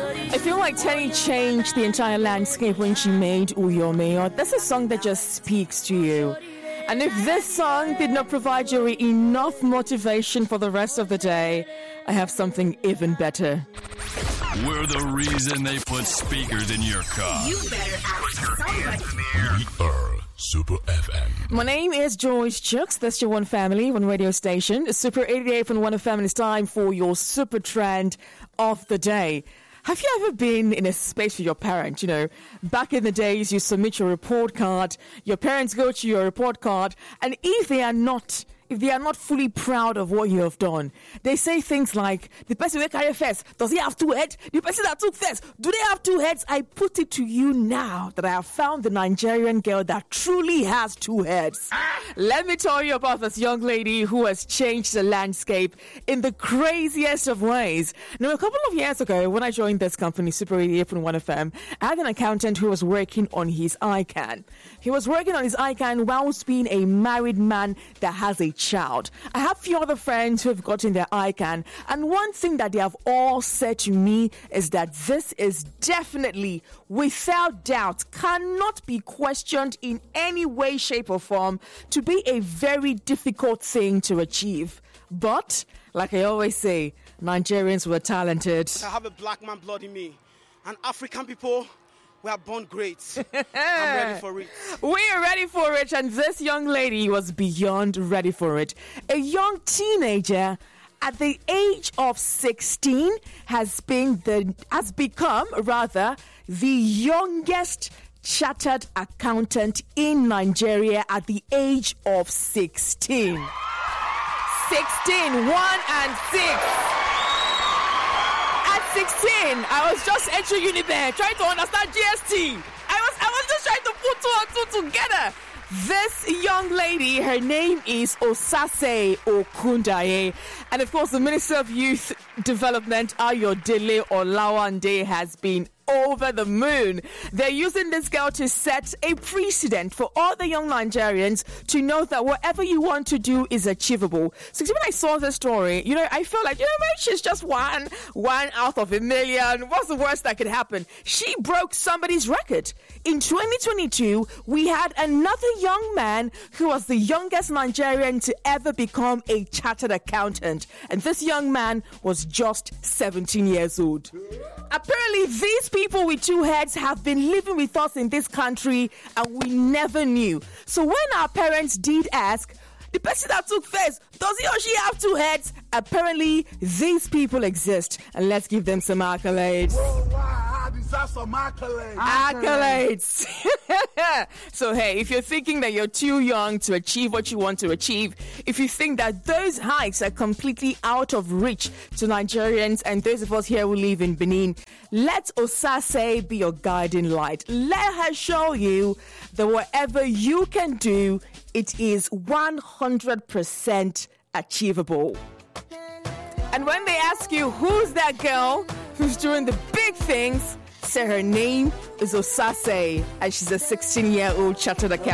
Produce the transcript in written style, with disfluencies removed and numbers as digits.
I feel like Tenny changed the entire landscape when she made Uyome. That's a song that just speaks to you. And if this song did not provide you enough motivation for the rest of the day, I have something even better. We're the reason they put speakers in your car. You better ask somebody. We are Super FM. My name is Joyce Chooks. That's your One Family, One radio station. Super 88.1 FM is time for your Super Trend of the day. Have you ever been in a space with your parents? You know, back in the days, you submit your report card, your parents go to your report card, and if they are not fully proud of what you have done, they say things like, the person who carry first, does he have two heads? The person that took first, do they have two heads? I put it to you now that I have found the Nigerian girl that truly has two heads. Let me tell you about this young lady who has changed the landscape in the craziest of ways. Now, a couple of years ago, when I joined this company, Super 88.1 FM, I had an accountant who was working on his ICANN. He was working on his ICANN whilst being a married man that has a child. I have a few other friends who have gotten their ICANN, and one thing that they have all said to me is that this is definitely, without doubt, cannot be questioned in any way, shape, or form to be a very difficult thing to achieve. But, like I always say, Nigerians were talented. I have a black man blood in me, and African people, we are born great. I'm ready for it. We are ready for it, and this young lady was beyond ready for it. A young teenager at the age of 16 has become the youngest chartered accountant in Nigeria at the age of 16. 16, 1 and 6. At 16, I was just entering Unibank, trying to understand GST. I was just trying to put two and two together. This young lady, her name is Osase Okundaye. And of course, the Minister of Youth Development, Ayodele Olawande, has been over the moon. They're using this girl to set a precedent for all the young Nigerians to know that whatever you want to do is achievable. So when I saw this story, I felt like, maybe she's just one out of a million. What's the worst that could happen? She broke somebody's record. In 2022, we had another young man who was the youngest Nigerian to ever become a chartered accountant. And this young man was just 17 years old. Apparently, these people with two heads have been living with us in this country and we never knew. So when our parents did ask, the person that took first, does he or she have two heads? Apparently, these people exist. And let's give them some accolades. I deserve some accolades. Accolades. So, hey, if you're thinking that you're too young to achieve what you want to achieve, if you think that those heights are completely out of reach to Nigerians and those of us here who live in Benin, let Osase be your guiding light. Let her show you that whatever you can do, it is 100% achievable. And when they ask you, who's that girl who's doing the big things, say her name is Osase, and she's a 16-year-old chartered accountant.